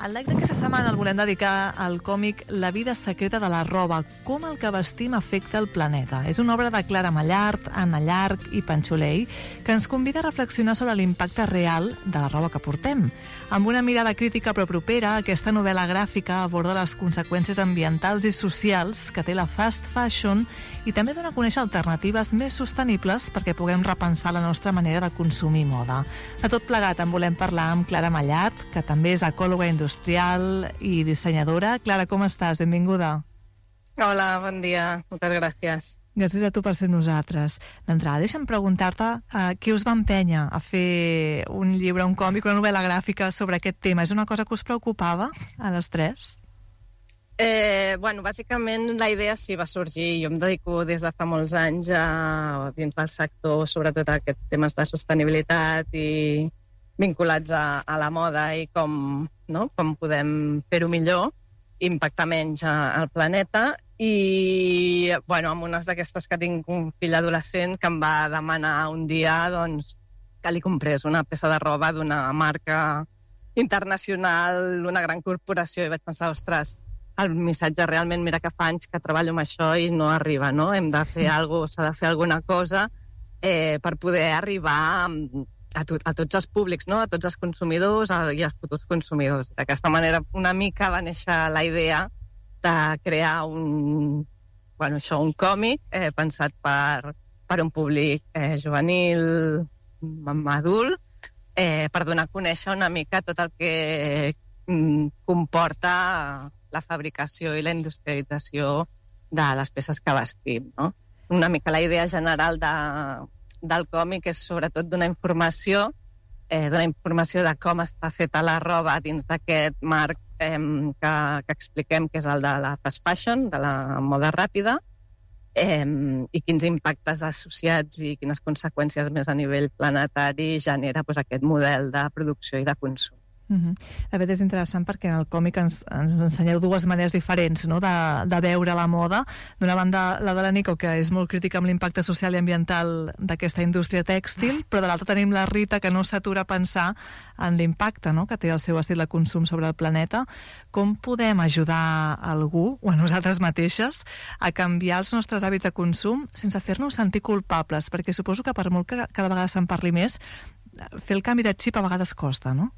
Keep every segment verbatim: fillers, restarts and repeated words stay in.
El like d'aquesta setmana el volem dedicar al còmic La vida secreta de la roba, com el que vestim afecta el planeta. És una obra de Clara Mallart, Anna Llarch i Panxolei que ens convida a reflexionar sobre l'impacte real de la roba que portem. Amb una mirada crítica però propera, aquesta novel·la gràfica aborda les conseqüències ambientals i socials que té la fast fashion i també dona a conèixer alternatives més sostenibles perquè puguem repensar la nostra manera de consumir moda. De tot plegat en volem parlar amb Clara Mallart, que també és ecòloga industrial i dissenyadora. Clara, com estàs? Benvinguda. Hola, bon dia. Moltes gràcies. Gràcies a tu per ser nosaltres. D'entrada, deixa'm preguntar-te uh, què us va empènyer a fer un llibre, un còmic, una novel·la gràfica sobre aquest tema. És una cosa que us preocupava a les tres? Eh, bueno, bàsicament la idea sí va sorgir. Jo em dedico des de fa molts anys a, dins del sector, sobretot a aquests temes de sostenibilitat i vinculats a, a la moda i com, no? com podem fer-ho millor, impactar menys al planeta. I, bueno, amb unes d'aquestes que tinc un fill adolescent que em va demanar un dia doncs, que li comprés una peça de roba d'una marca internacional, una gran corporació, i vaig pensar, ostres, el missatge realment, mira que fa anys que treballo amb això i no arriba, no? Hem de fer alguna cosa, s'ha de fer alguna cosa eh, per poder arribar a, a, to, a tots els públics, no? A tots els consumidors a, i als futurs consumidors. D'aquesta manera, una mica va néixer la idea de crear un, bueno, això, un còmic eh, pensat per, per un públic eh, juvenil, adult, eh, per donar a conèixer una mica tot el que mm, comporta la fabricació i la industrialització de les peces que vestim, no? Una mica la idea general de, del còmic és sobretot donar informació, eh, donar informació de com està feta la roba dins d'aquest marc eh, que, que expliquem, que és el de la fast fashion, de la moda ràpida, eh, i quins impactes associats i quines conseqüències més a nivell planetari genera doncs, aquest model de producció i de consum. Uh-huh. De fet, és interessant perquè en el còmic ens, ens ensenyeu dues maneres diferents, no? de, de veure la moda. D'una banda, la de la Nico, que és molt crítica amb l'impacte social i ambiental d'aquesta indústria tèxtil, però de l'altra tenim la Rita, que no s'atura a pensar en l'impacte, no? que té el seu estil de consum sobre el planeta. Com podem ajudar algú, o a nosaltres mateixes, a canviar els nostres hàbits de consum sense fer-nos sentir culpables? Perquè suposo que per molt que cada vegada se'n parli més, fer el canvi de xip a vegades costa, no?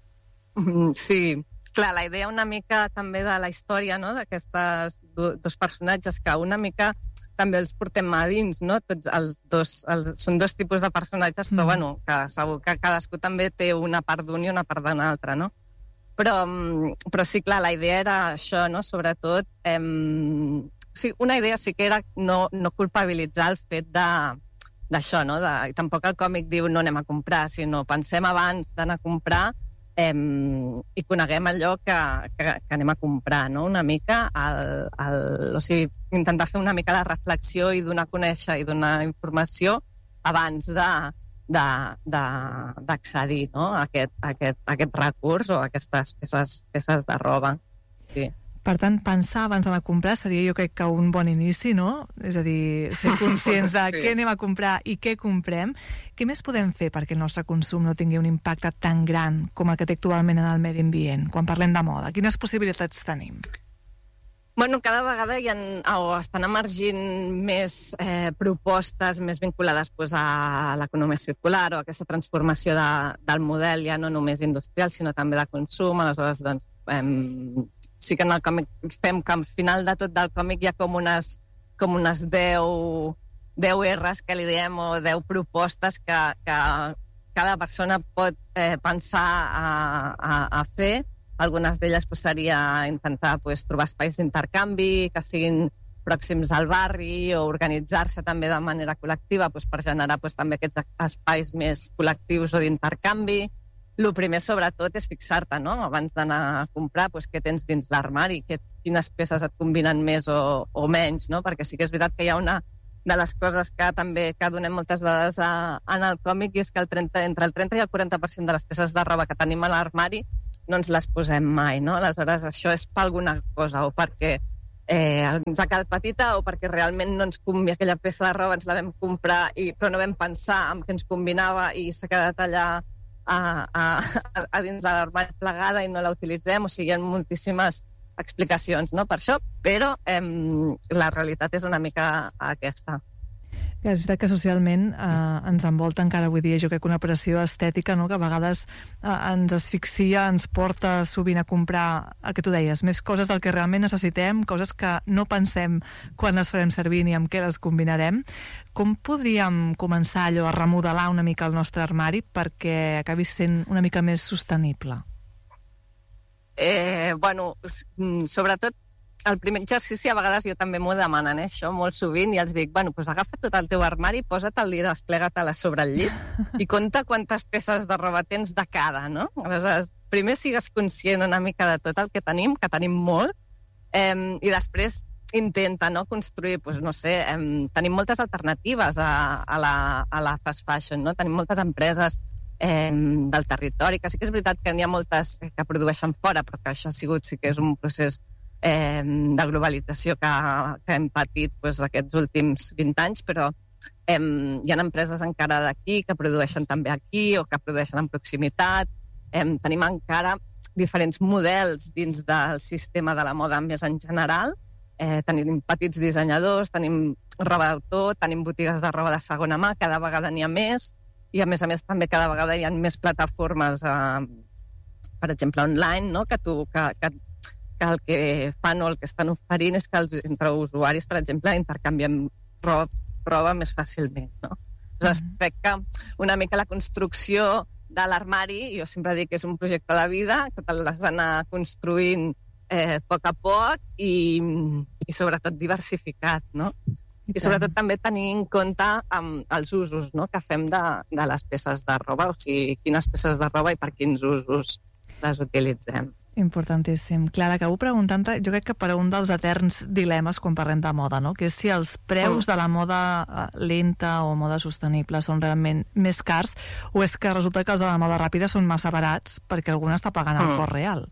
Sí, clar, la idea una mica també de la història, no? D'aquestes do, dos personatges que una mica també els portem a dins, no? Tots els dos, els, són dos tipus de personatges, però mm. bueno, que segur que cadascú també té una part d'un i una part d'un altre, no? Però, però sí, clar, la idea era això, no? Sobretot, eh, sí, una idea sí que era no, no culpabilitzar el fet de d'això, no? De, i tampoc el còmic diu no anem a comprar, sinó pensem abans d'anar a comprar Eh, i coneguem allò que, que, que anem a comprar, no? Una mica el, el, o sigui, intentar fer una mica de reflexió i donar a conèixer i donar informació abans de d'accedir, no? a, aquest, a, aquest, a aquest recurs o a aquestes peces, peces de roba. Sí. Per tant, pensar abans d'anar a comprar seria, jo crec que un bon inici, no? És a dir, ser conscients de sí. què anem a comprar i què comprem. Què més podem fer perquè el nostre consum no tingui un impacte tan gran com el que té actualment en el medi ambient, quan parlem de moda? Quines possibilitats tenim? Bueno, cada vegada hi ha, o estan emergint més eh, propostes més vinculades pues, a l'economia circular o a aquesta transformació de, del model, ja no només industrial, sinó també de consum. Aleshores, doncs, eh, sí que en el còmic fem que al final de tot del còmic hi ha com unes, com unes deu, deu erres que li diem o deu propostes que, que cada persona pot eh, pensar a, a, a fer. Algunes d'elles pues, seria intentar pues, trobar espais d'intercanvi que siguin pròxims al barri o organitzar-se també de manera col·lectiva pues, per generar pues, també aquests espais més col·lectius o d'intercanvi. El primer, sobretot, és fixar-te, no? Abans d'anar a comprar, doncs, què tens dins l'armari, quines peces et combinen més o, o menys, no? Perquè sí que és veritat que hi ha una de les coses que també que donem moltes dades a, en el còmic i és que el trenta, entre el trenta i el quaranta per cent de les peces de roba que tenim a l'armari no ens les posem mai, no? Aleshores, això és per alguna cosa, o perquè eh, ens ha quedat petita o perquè realment no ens convé aquella peça de roba, ens la vam comprar i, però no vam pensar en què ens combinava i s'ha quedat allà a, a, a dins de l'armari plegada i no la utilitzem, o sigui, hi ha moltíssimes explicacions, no, per això, però eh, la realitat és una mica aquesta. És veritat que socialment eh, ens envolta encara avui dia, jo crec que una pressió estètica, no?, que a vegades eh, ens asfixia, ens porta sovint a comprar, el que tu deies, més coses del que realment necessitem, coses que no pensem quan les farem servir ni amb què les combinarem. Com podríem començar allò a remodelar una mica el nostre armari perquè acabi sent una mica més sostenible? Eh, bueno, sobretot el primer exercici, a vegades jo també m'ho demanen, eh, això, molt sovint, i els dic, bueno, doncs agafa tot el teu armari, posa't-el i desplega-te-la sobre el llit i compta quantes peces de roba tens de cada, no? Aleshores, primer sigues conscient una mica de tot el que tenim, que tenim molt, eh, i després intenta, no?, construir, doncs, no sé, eh, tenim moltes alternatives a, a, la, a la fast fashion, no? Tenim moltes empreses eh, del territori, que sí que és veritat que n'hi ha moltes que produeixen fora, però que això ha sigut, sí que és un procés Eh, de globalització que, que hem patit pues, aquests últims vint anys, però eh, hi ha empreses encara d'aquí que produeixen també aquí o que produeixen en proximitat. Eh, tenim encara diferents models dins del sistema de la moda més en general. Eh, tenim petits dissenyadors, tenim roba d'autor, tenim botigues de roba de segona mà, cada vegada n'hi ha més, i a més a més també cada vegada hi ha més plataformes, eh, per exemple, online, no?, que tu... Que, que que el que fan o el que estan oferint és que els, entre usuaris, per exemple, intercanviem roba, roba més fàcilment, no? Aleshores, mm. crec que una mica la construcció de l'armari, jo sempre dic que és un projecte de vida, que te l'has d'anar construint eh, a poc a poc i, i sobretot diversificat, no? I, I sobretot també tenir en compte um, els usos, no?, que fem de, de les peces de roba, o sigui, quines peces de roba i per quins usos les utilitzem. Importantíssim. Clara, acabo preguntant-te, jo crec que per un dels eterns dilemes quan parlem de moda, no?, que és si els preus mm. de la moda lenta o moda sostenible són realment més cars o és que resulta que els de la moda ràpida són massa barats perquè algú n'està pagant el mm. cost real.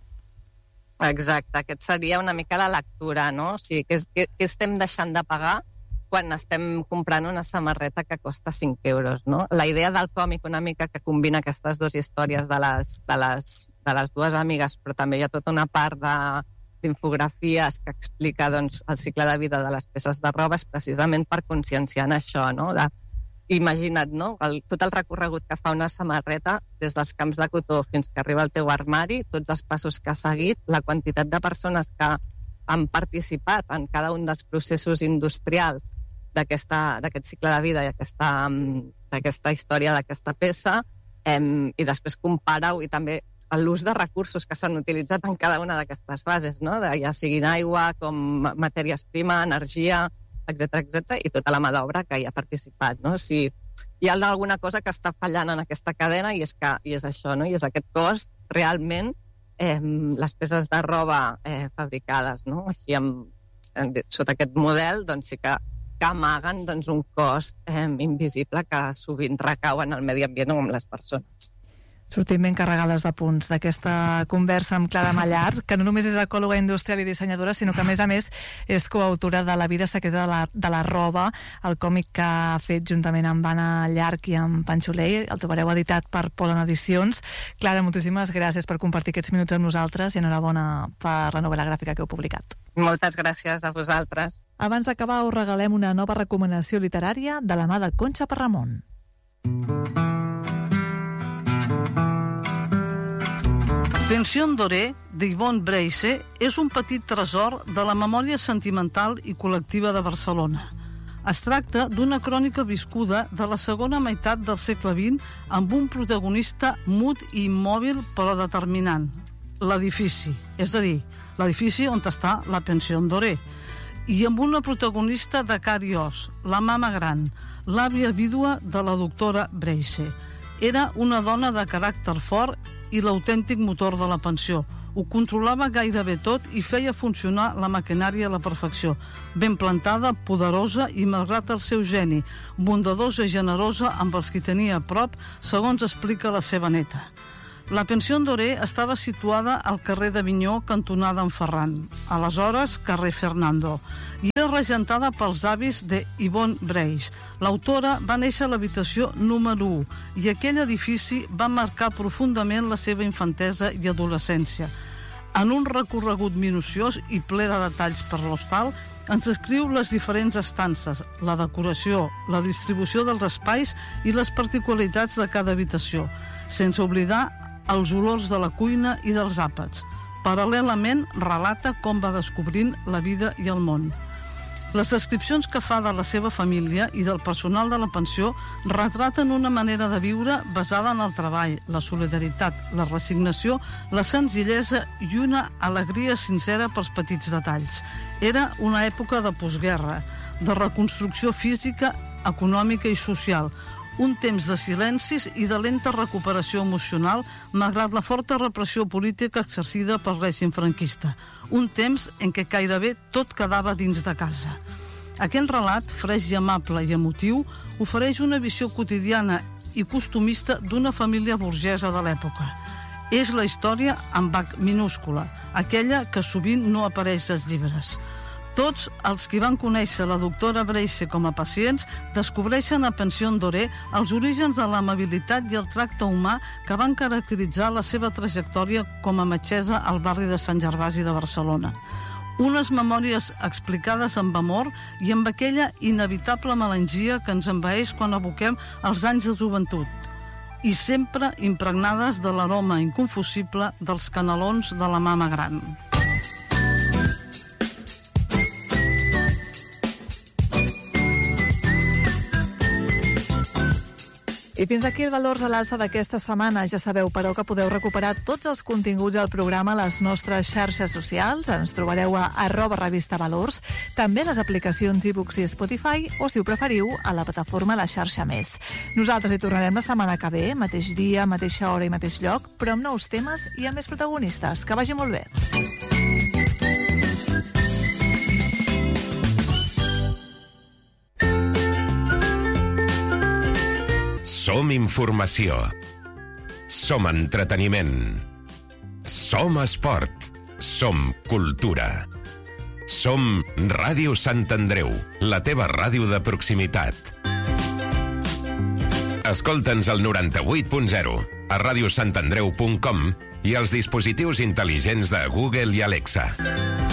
Exacte, aquest seria una mica la lectura, no? O sigui, què, què, què estem deixant de pagar quan estem comprant una samarreta que costa cinc euros, no? La idea del còmic una mica que combina aquestes dues històries de les, de les, de les dues amigues, però també hi ha tota una part de, d'infografies que explica doncs, el cicle de vida de les peces de roba, és precisament per conscienciar en això, no? De, imagina't, no?, el, tot el recorregut que fa una samarreta des dels camps de cotó fins que arriba al teu armari, tots els passos que ha seguit, la quantitat de persones que han participat en cada un dels processos industrials d'aquest cicle de vida i aquesta, d'aquesta història d'aquesta peça, eh, i després compara-ho i també l'ús de recursos que s'han utilitzat en cada una d'aquestes fases, no? De, ja siguin aigua, com matèries prima, energia, etcètera, etcètera, i tota la mà d'obra que hi ha participat, no? Si hi ha alguna cosa que està fallant en aquesta cadena i és, que, i és això, no? I és aquest cost realment, eh, les peces de roba eh, fabricades, no? Així, amb, sota aquest model, doncs sí que que amaguen doncs, un cost eh, invisible que sovint recau en el medi ambient o amb les persones. Sortim ben carregades de punts d'aquesta conversa amb Clara Mallart, que no només és ecòloga industrial i dissenyadora, sinó que a més a més és coautora de La vida secreta de la, de la roba, el còmic que ha fet juntament amb Anna Llarch i amb Pancho Ley. El trobareu editat per Polon Edicions. Clara, moltíssimes gràcies per compartir aquests minuts amb nosaltres i enhorabona per la novel·la gràfica que heu publicat. Moltes gràcies a vosaltres. Abans d'acabar, us regalem una nova recomanació literària de la mà de Concha Parramon. Pension Doré, d'Yvonne Breise, és un petit tresor de la memòria sentimental i col·lectiva de Barcelona. Es tracta d'una crònica viscuda de la segona meitat del segle vint amb un protagonista mut i immòbil però determinant, l'edifici, és a dir, l'edifici on està la Pension Doré, i amb una protagonista de carn i os, la mama gran, l'àvia vídua de la doctora Breise. Era una dona de caràcter fort i l'autèntic motor de la pensió. Ho controlava gairebé tot i feia funcionar la maquinària a la perfecció. Ben plantada, poderosa i, malgrat el seu geni, bondadosa i generosa amb els qui tenia a prop, segons explica la seva neta. La Pension Doré estava situada al carrer d'Avinyó, cantonada en Ferran, aleshores carrer Fernando, i era regentada pels avis de Yvonne Brace. L'autora va néixer a l'habitació número u i aquell edifici va marcar profundament la seva infantesa i adolescència. En un recorregut minuciós i ple de detalls per l'hostal, ens descriu les diferents estances, la decoració, la distribució dels espais i les particularitats de cada habitació, sense oblidar els olors de la cuina i dels àpats. Paral·lelament, relata com va descobrint la vida i el món. Les descripcions que fa de la seva família i del personal de la pensió retraten una manera de viure basada en el treball, la solidaritat, la resignació, la senzillesa i una alegria sincera pels petits detalls. Era una època de postguerra, de reconstrucció física, econòmica i social, un temps de silencis i de lenta recuperació emocional malgrat la forta repressió política exercida pel règim franquista, un temps en què gairebé tot quedava dins de casa. Aquell relat, fresc i amable i emotiu, ofereix una visió quotidiana i costumista d'una família burgesa de l'època. És la història amb H minúscula, aquella que sovint no apareix als llibres. Tots els que van conèixer la doctora Brace com a pacients descobreixen a Pension Doré els orígens de l'amabilitat i el tracte humà que van caracteritzar la seva trajectòria com a metgessa al barri de Sant Gervasi de Barcelona. Unes memòries explicades amb amor i amb aquella inevitable melangia que ens envaeix quan evoquem els anys de joventut, i sempre impregnades de l'aroma inconfusible dels canelons de la mama gran. I fins aquí el Valors a l'Alça d'aquesta setmana. Ja sabeu, però, que podeu recuperar tots els continguts del programa a les nostres xarxes socials. Ens trobareu a arroba revista Valors, també a les aplicacions iBooks i Spotify, o, si ho preferiu, a la plataforma La Xarxa Més. Nosaltres hi tornarem la setmana que ve, mateix dia, mateixa hora i mateix lloc, però amb nous temes i amb més protagonistes. Que vagi molt bé. Som informació. Som entreteniment. Som esport. Som cultura. Som Ràdio Sant Andreu, la teva ràdio de proximitat. Escolta'ns al noranta-vuit punt zero, a radiosantandreu punt com i als dispositius intel·ligents de Google i Alexa.